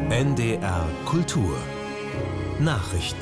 NDR Kultur Nachrichten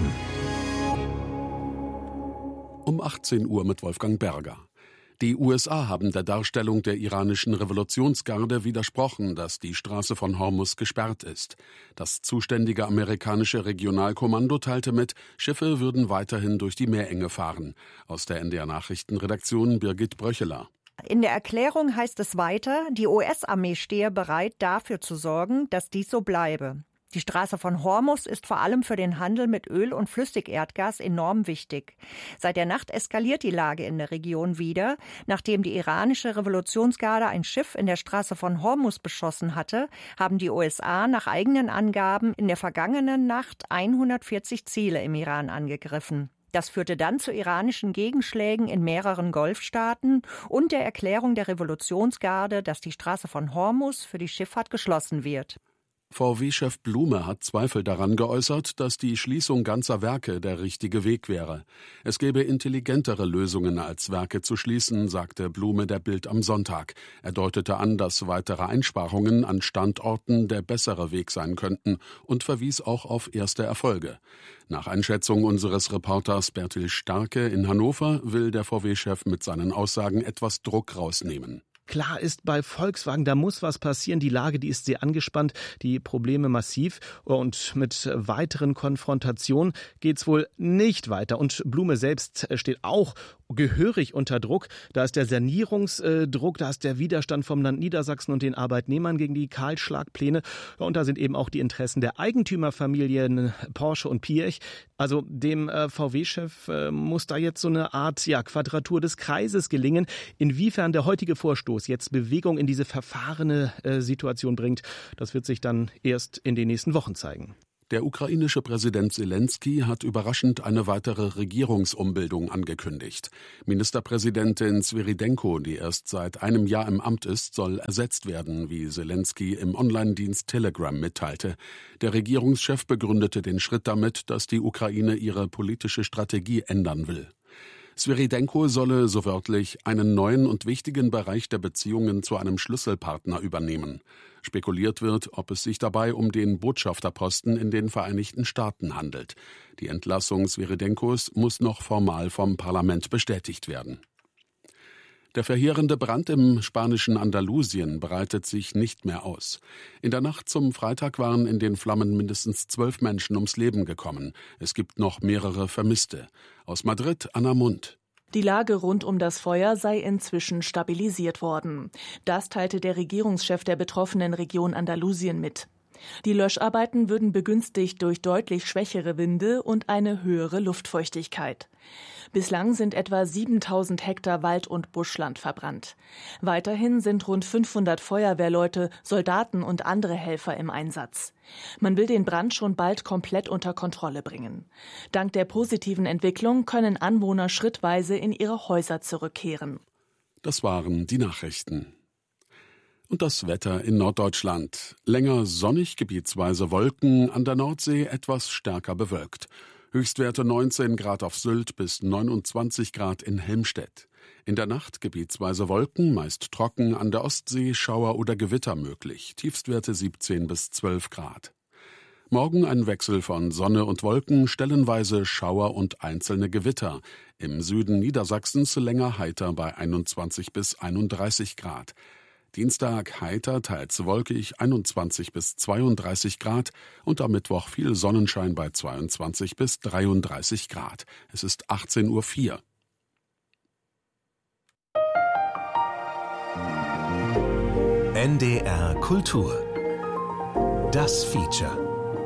um 18 Uhr mit Wolfgang Berger. Die USA haben der Darstellung der iranischen Revolutionsgarde widersprochen, dass die Straße von Hormuz gesperrt ist. Das zuständige amerikanische Regionalkommando teilte mit, Schiffe würden weiterhin durch die Meerenge fahren. Aus der NDR-Nachrichtenredaktion Birgit Bröcheler. In der Erklärung heißt es weiter, die US-Armee stehe bereit, dafür zu sorgen, dass dies so bleibe. Die Straße von Hormuz ist vor allem für den Handel mit Öl und Flüssigerdgas enorm wichtig. Seit der Nacht eskaliert die Lage in der Region wieder. Nachdem die iranische Revolutionsgarde ein Schiff in der Straße von Hormuz beschossen hatte, haben die USA nach eigenen Angaben in der vergangenen Nacht 140 Ziele im Iran angegriffen. Das führte dann zu iranischen Gegenschlägen in mehreren Golfstaaten und der Erklärung der Revolutionsgarde, dass die Straße von Hormuz für die Schifffahrt geschlossen wird. VW-Chef Blume hat Zweifel daran geäußert, dass die Schließung ganzer Werke der richtige Weg wäre. Es gäbe intelligentere Lösungen, als Werke zu schließen, sagte Blume der Bild am Sonntag. Er deutete an, dass weitere Einsparungen an Standorten der bessere Weg sein könnten und verwies auch auf erste Erfolge. Nach Einschätzung unseres Reporters Bertil Starke in Hannover will der VW-Chef mit seinen Aussagen etwas Druck rausnehmen. Klar ist bei Volkswagen, da muss was passieren. Die Lage, die ist sehr angespannt, die Probleme massiv. Und mit weiteren Konfrontationen geht's wohl nicht weiter. Und Blume selbst steht auch gehörig unter Druck. Da ist der Sanierungsdruck, da ist der Widerstand vom Land Niedersachsen und den Arbeitnehmern gegen die Kahlschlagpläne. Und da sind eben auch die Interessen der Eigentümerfamilien Porsche und Piech. Also dem VW-Chef muss da jetzt so eine Art Quadratur des Kreises gelingen. Inwiefern der heutige Vorstoß jetzt Bewegung in diese verfahrene Situation bringt, das wird sich dann erst in den nächsten Wochen zeigen. Der ukrainische Präsident Zelensky hat überraschend eine weitere Regierungsumbildung angekündigt. Ministerpräsidentin Svyrydenko, die erst seit einem Jahr im Amt ist, soll ersetzt werden, wie Zelensky im Online-Dienst Telegram mitteilte. Der Regierungschef begründete den Schritt damit, dass die Ukraine ihre politische Strategie ändern will. Svyrydenko solle, so wörtlich, einen neuen und wichtigen Bereich der Beziehungen zu einem Schlüsselpartner übernehmen. Spekuliert wird, ob es sich dabei um den Botschafterposten in den Vereinigten Staaten handelt. Die Entlassung Svyrydenkos muss noch formal vom Parlament bestätigt werden. Der verheerende Brand im spanischen Andalusien breitet sich nicht mehr aus. In der Nacht zum Freitag waren in den Flammen mindestens 12 Menschen ums Leben gekommen. Es gibt noch mehrere Vermisste. Aus Madrid, Anna Mund. Die Lage rund um das Feuer sei inzwischen stabilisiert worden. Das teilte der Regierungschef der betroffenen Region Andalusien mit. Die Löscharbeiten würden begünstigt durch deutlich schwächere Winde und eine höhere Luftfeuchtigkeit. Bislang sind etwa 7.000 Hektar Wald- und Buschland verbrannt. Weiterhin sind rund 500 Feuerwehrleute, Soldaten und andere Helfer im Einsatz. Man will den Brand schon bald komplett unter Kontrolle bringen. Dank der positiven Entwicklung können Anwohner schrittweise in ihre Häuser zurückkehren. Das waren die Nachrichten. Und das Wetter in Norddeutschland. Länger sonnig, gebietsweise Wolken, an der Nordsee etwas stärker bewölkt. Höchstwerte 19 Grad auf Sylt bis 29 Grad in Helmstedt. In der Nacht gebietsweise Wolken, meist trocken, an der Ostsee Schauer oder Gewitter möglich. Tiefstwerte 17 bis 12 Grad. Morgen ein Wechsel von Sonne und Wolken, stellenweise Schauer und einzelne Gewitter. Im Süden Niedersachsens länger heiter bei 21 bis 31 Grad. Dienstag heiter, teils wolkig, 21 bis 32 Grad und am Mittwoch viel Sonnenschein bei 22 bis 33 Grad. Es ist 18:04 Uhr. NDR Kultur. Das Feature.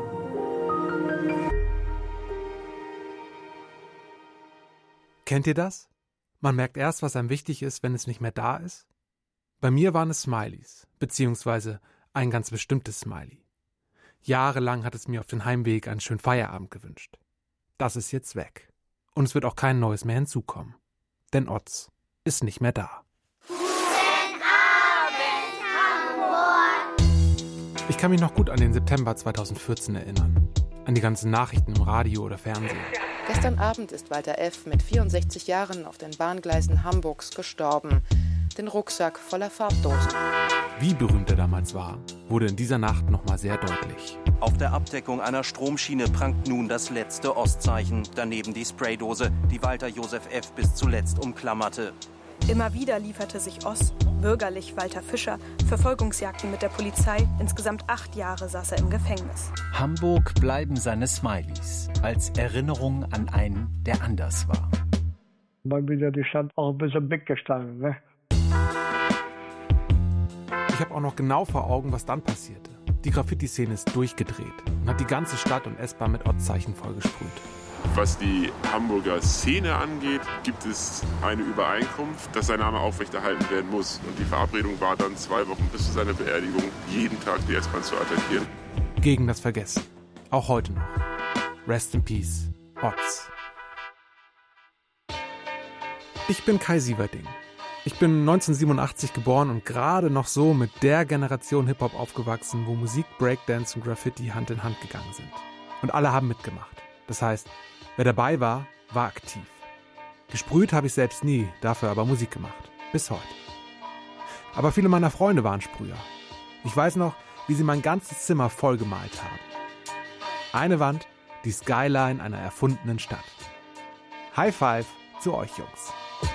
Kennt ihr das? Man merkt erst, was einem wichtig ist, wenn es nicht mehr da ist. Bei mir waren es Smileys, beziehungsweise ein ganz bestimmtes Smiley. Jahrelang hat es mir auf den Heimweg einen schönen Feierabend gewünscht. Das ist jetzt weg. Und es wird auch kein neues mehr hinzukommen. Denn Oz ist nicht mehr da. Guten Abend, Hamburg! Ich kann mich noch gut an den September 2014 erinnern. An die ganzen Nachrichten im Radio oder Fernsehen. Gestern Abend ist Walter F. mit 64 Jahren auf den Bahngleisen Hamburgs gestorben. den Rucksack voller Farbdosen. Wie berühmt er damals war, wurde in dieser Nacht nochmal sehr deutlich. Auf der Abdeckung einer Stromschiene prangt nun das letzte Ostzeichen. Daneben die Spraydose, die Walter Josef F. bis zuletzt umklammerte. Immer wieder lieferte sich Oss, bürgerlich Walter Fischer, Verfolgungsjagden mit der Polizei. Insgesamt 8 Jahre saß er im Gefängnis. Hamburg bleiben seine Smileys als Erinnerung an einen, der anders war. Mal wieder die Stadt auch ein bisschen weggestanden, ne? Ich habe auch noch genau vor Augen, was dann passierte. Die Graffiti-Szene ist durchgedreht und hat die ganze Stadt und S-Bahn mit Ortszeichen vollgesprüht. Was die Hamburger Szene angeht, gibt es eine Übereinkunft, dass sein Name aufrechterhalten werden muss. Und die Verabredung war dann 2 Wochen bis zu seiner Beerdigung, jeden Tag die S-Bahn zu attackieren. Gegen das Vergessen. Auch heute noch. Rest in Peace, Otz. Ich bin Kai Sieverding. Ich bin 1987 geboren und gerade noch so mit der Generation Hip-Hop aufgewachsen, wo Musik, Breakdance und Graffiti Hand in Hand gegangen sind. Und alle haben mitgemacht. Das heißt, wer dabei war, war aktiv. Gesprüht habe ich selbst nie, dafür aber Musik gemacht. Bis heute. Aber viele meiner Freunde waren Sprüher. Ich weiß noch, wie sie mein ganzes Zimmer vollgemalt haben. Eine Wand, die Skyline einer erfundenen Stadt. High Five zu euch Jungs.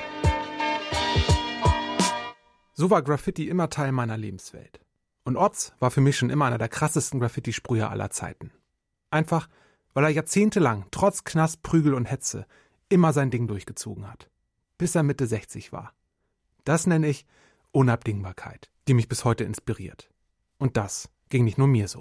So war Graffiti immer Teil meiner Lebenswelt. Und Otz war für mich schon immer einer der krassesten Graffiti-Sprüher aller Zeiten. Einfach, weil er jahrzehntelang, trotz Knast, Prügel und Hetze, immer sein Ding durchgezogen hat. Bis er Mitte 60 war. Das nenne ich Unabdingbarkeit, die mich bis heute inspiriert. Und das ging nicht nur mir so.